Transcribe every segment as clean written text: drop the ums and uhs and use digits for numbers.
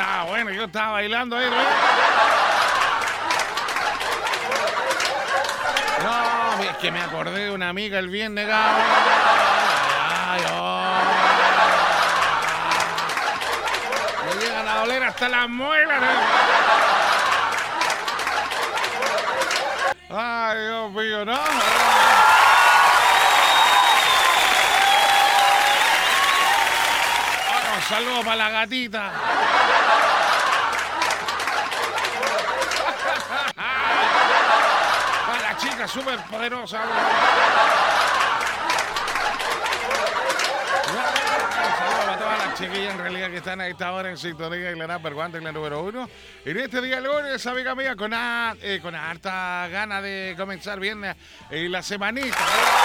estaba bueno, yo estaba bailando ahí, ¿no? No, es que me acordé de una amiga el viernes, cabrón. Ay, me llegan a doler hasta las muelas, ¿no? Ay, Dios mío, ¿no? Bueno, un saludo para la gatita. Para la chica súper poderosa. Un saludo para todas las chiquillas en realidad que están a esta hora en sintonía en la Number One, en la número 1. En este día lunes, amiga mía, con harta ganas de comenzar bien la semanita.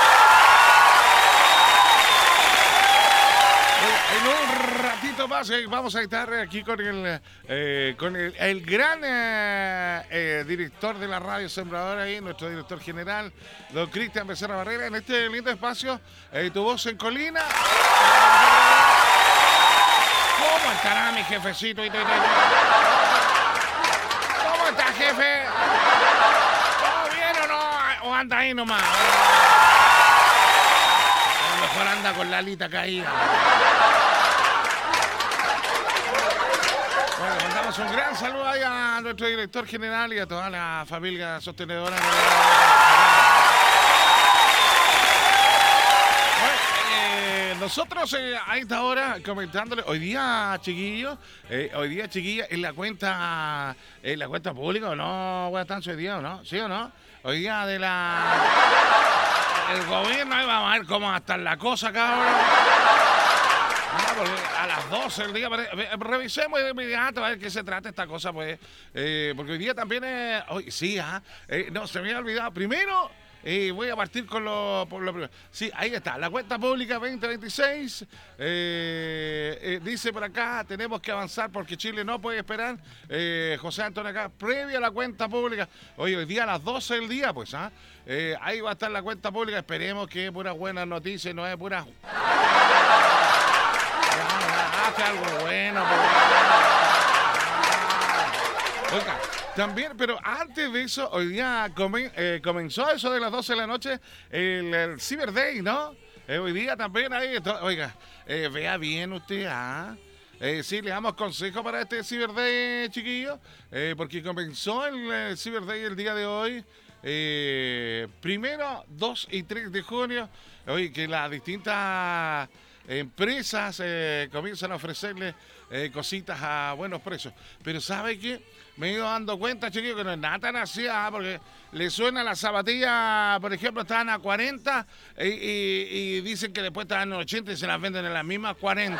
En un ratito más vamos a estar aquí con el gran director de la radio Sembrador ahí, nuestro director general, don Cristian Becerra Barrera, en este lindo espacio, Tu Voz en Colina. ¿Cómo estará mi jefecito? ¿Cómo está, jefe? ¿Todo bien o no? ¿O anda ahí nomás? A lo mejor anda con la alita caída. Bueno, mandamos un gran saludo ahí a nuestro director general y a toda la familia sostenedora. Nosotros a esta hora comentándole, hoy día chiquillos, en la cuenta pública, ¿o no, Guatanzo, hoy día o no? ¿Sí o no? Hoy día el gobierno, ahí vamos a ver cómo va a estar la cosa, cabrón. Porque a las 12 del día, revisemos de inmediato a ver qué se trata esta cosa, pues, porque hoy día también hoy sí, no, se me había olvidado, primero... voy a partir por lo primero. Sí, ahí está, la cuenta pública 2026. Dice por acá, tenemos que avanzar porque Chile no puede esperar. José Antonio acá, previa a la cuenta pública. Hoy día a las 12 del día, pues, ahí va a estar la cuenta pública. Esperemos que puras buenas noticias, no es pura... Hace algo bueno, pues. Oiga, también, pero antes de eso, hoy día comenzó eso de las 12 de la noche, el Cyber Day, ¿no? Hoy día también ahí, oiga, vea bien usted, sí, le damos consejos para este Cyber Day, chiquillos, porque comenzó el Cyber Day el día de hoy, primero, 2 y 3 de junio, hoy que las distintas... empresas comienzan a ofrecerle cositas a buenos precios. Pero ¿sabe qué? Me he ido dando cuenta, chiquillos, que no es nada tan así, porque le suena la zapatilla, por ejemplo, estaban a 40 y dicen que después estaban a 80 y se las venden en las mismas 40.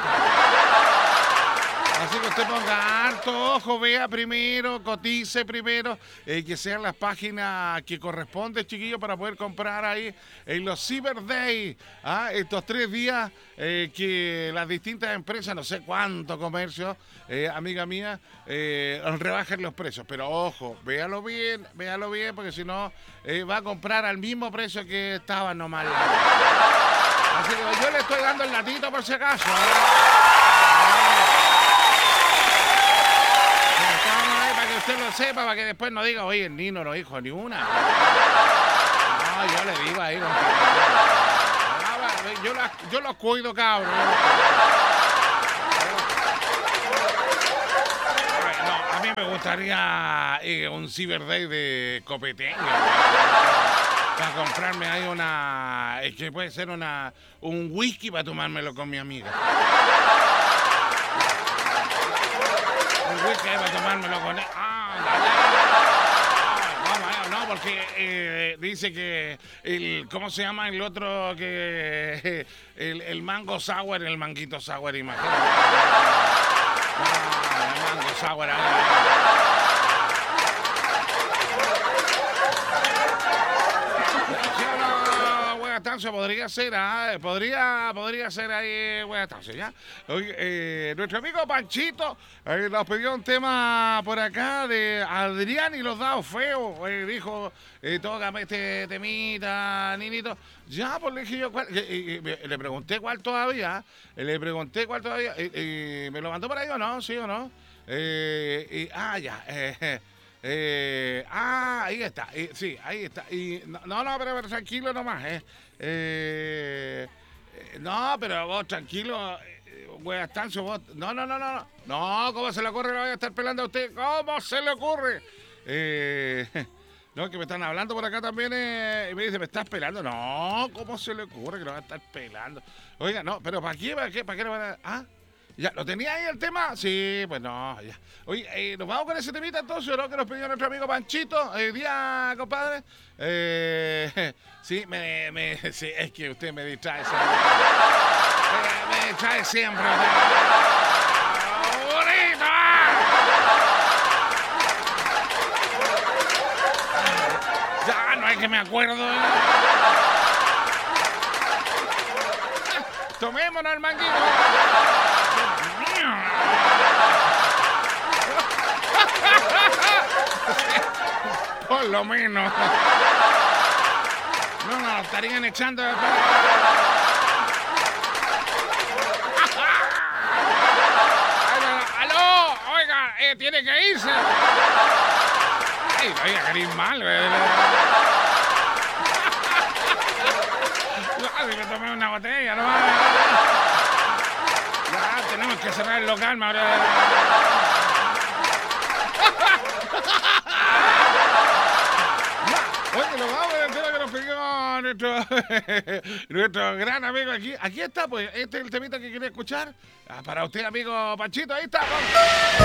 Así que usted ponga harto ojo, vea primero, cotice primero, que sean las páginas que corresponden, chiquillos, para poder comprar ahí en los Cyber Day, estos 3 días que las distintas empresas, no sé cuánto comercio, amiga mía, rebajan los precios. Pero ojo, véalo bien, porque si no, va a comprar al mismo precio que estaba nomás. Así que yo le estoy dando el latito por si acaso. Usted lo sepa para que después no diga, oye, el Nino no dijo ni una. No, yo le digo ahí, yo los cuido, cabrón. No, a mí me gustaría un Cyber Day de copeteño. Para comprarme ahí es que puede ser un whisky para tomármelo con mi amiga. Un whisky para tomármelo con él. No, porque dice que ¿cómo se llama el otro? Que el mango sour, el manguito sour, imagínate. El mango sour. Tancio, podría ser, podría ser ahí, Tancio, ¿ya? Oye, nuestro amigo Panchito nos pidió un tema por acá de Adrián y los dados feos. Dijo, tócame este temita, Ninito. Ya, pues le dije yo, le pregunté cuál todavía. Me lo mandó por ahí o no, ¿sí o no? Ya. Ahí está. Sí, ahí está. Y, no, pero tranquilo nomás. No, pero vos tranquilo. Wea Estancio, vos. No. No, ¿cómo se le ocurre? No voy a estar pelando a usted. ¿Cómo se le ocurre? No, que me están hablando por acá también y me dice, ¿me estás pelando? No, ¿cómo se le ocurre que lo va a estar pelando? Oiga, no, pero ¿para qué? ¿Para qué lo van a...? ¿Ah? ¿Ya? ¿Lo tenía ahí el tema? Sí, pues no, ya. Oye, ¿nos vamos con ese temita entonces, no? Que nos pidió nuestro amigo Panchito hoy día, compadre. Sí, sí, es que usted me distrae siempre. Me distrae siempre. ¡Bonito! Ya, no es que me acuerdo. Tomémonos el manguito. Por lo menos. No, estarían echando. ¡Aló! Oiga, tiene que irse. Ay, oiga, querís mal, si me tomé una botella, no. Ya, tenemos que cerrar el local, Mauro. Oye, lo vamos a decir que nos pidió nuestro gran amigo aquí. Aquí está, pues, este es el temita que quería escuchar. Para usted, amigo Panchito, ahí está.